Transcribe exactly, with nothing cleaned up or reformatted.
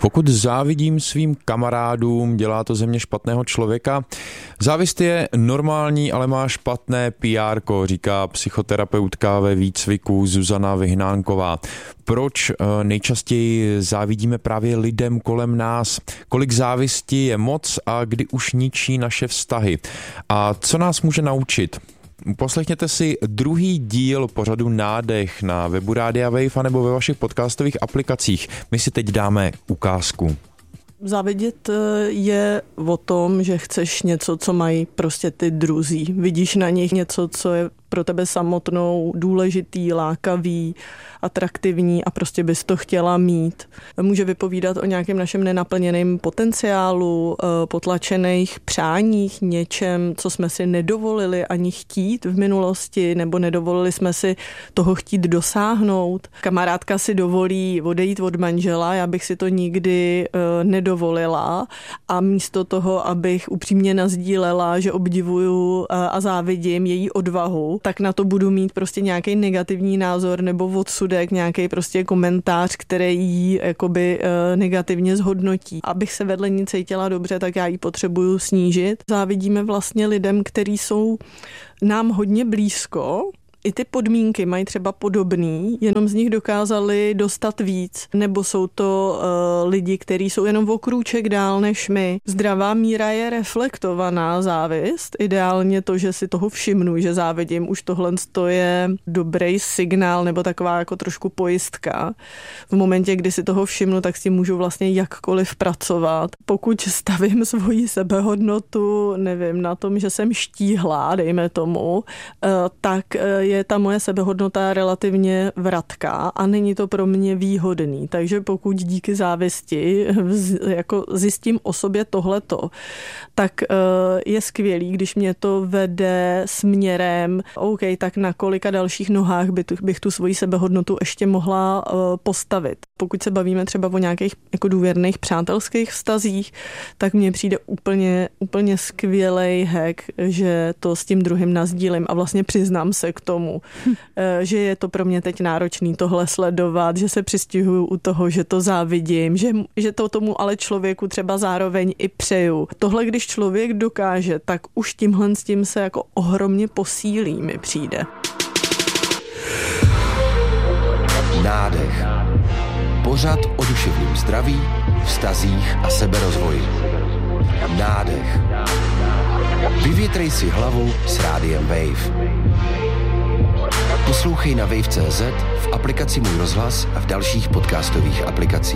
Pokud závidím svým kamarádům, dělá to ze mě špatného člověka. Závist je normální, ale má špatné P R ko, říká psychoterapeutka ve výcviku Zuzana Vyhnánková. Proč nejčastěji závidíme právě lidem kolem nás? Kolik závisti je moc a kdy už ničí naše vztahy? A co nás může naučit? Poslechněte si druhý díl pořadu Nádech na webu Rádia Wave a nebo ve vašich podcastových aplikacích. My si teď dáme ukázku. Závidět je o tom, že chceš něco, co mají prostě ty druzí. Vidíš na nich něco, co je pro tebe samotnou důležitý, lákavý, atraktivní a prostě bys to chtěla mít. Může vypovídat o nějakém našem nenaplněném potenciálu, potlačených přáních, něčem, co jsme si nedovolili ani chtít v minulosti, nebo nedovolili jsme si toho chtít dosáhnout. Kamarádka si dovolí odejít od manžela, já bych si to nikdy nedovolila a místo toho, abych upřímně nasdílela, že obdivuju a závidím její odvahu, tak na to budu mít prostě nějaký negativní názor nebo odsudek, nějaký prostě komentář, který jí jakoby negativně zhodnotí. Abych se vedle ní cítila dobře, tak já ji potřebuju snížit. Závidíme vlastně lidem, kteří jsou nám hodně blízko, i ty podmínky mají třeba podobný, jenom z nich dokázali dostat víc. Nebo jsou to uh, lidi, kteří jsou jenom o krůček dál než my. Zdravá míra je reflektovaná závist. Ideálně to, že si toho všimnu, že závidím, už tohle je dobrý signál nebo taková jako trošku pojistka. V momentě, kdy si toho všimnu, tak si můžu vlastně jakkoliv pracovat. Pokud stavím svoji sebehodnotu, nevím, na tom, že jsem štíhlá, dejme tomu, uh, tak uh, je ta moje sebehodnota relativně vratká a není to pro mě výhodný. Takže pokud díky závisti jako zjistím o sobě tohleto, tak je skvělý, když mě to vede směrem, OK, tak na kolika dalších nohách by tu, bych tu svoji sebehodnotu ještě mohla postavit. Pokud se bavíme třeba o nějakých jako důvěrných přátelských vztazích, tak mně přijde úplně, úplně skvělej hack, že to s tím druhým nasdílím a vlastně přiznám se k tomu, Hm. že je to pro mě teď náročný tohle sledovat, že se přistihuju u toho, že to závidím, že, že to tomu ale člověku třeba zároveň i přeju. Tohle, když člověk dokáže, tak už tímhle s tím se jako ohromně posílí, mi přijde. Nádech. Pořad o duševním zdraví, vztazích a seberozvoji. Nádech. Vyvětrej si hlavu s Rádiem Wave. Poslouchej na wave tečka cé zet, v aplikaci Můj rozhlas a v dalších podcastových aplikacích.